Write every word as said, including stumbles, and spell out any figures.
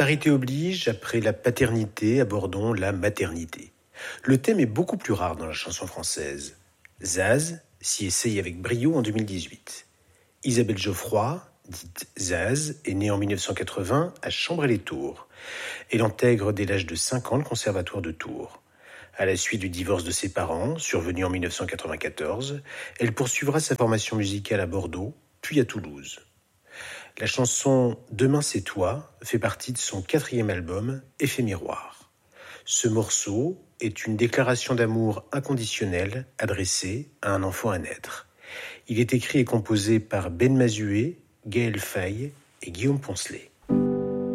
Parité oblige, après la paternité, abordons la maternité. Le thème est beaucoup plus rare dans la chanson française. Zaz s'y essaye avec brio en deux mille dix-huit. Isabelle Geoffroy, dite Zaz, est née en mille neuf cent quatre-vingts à Chambray-les-Tours. Elle intègre dès l'âge de cinq ans le conservatoire de Tours. À la suite du divorce de ses parents, survenu en mille neuf cent quatre-vingt-quatorze, elle poursuivra sa formation musicale à Bordeaux, puis à Toulouse. La chanson « Demain c'est toi » fait partie de son quatrième album « Effet miroir ». Ce morceau est une déclaration d'amour inconditionnelle adressée à un enfant à naître. Il est écrit et composé par Ben Mazué, Gaël Faye et Guillaume Poncelet.